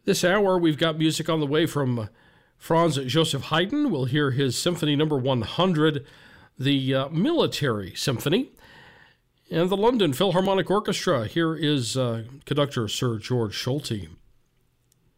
This hour, we've got music on the way from Franz Joseph Haydn. We'll hear his Symphony Number 100, the Military Symphony, and the London Philharmonic Orchestra. Here is conductor Sir George Solti.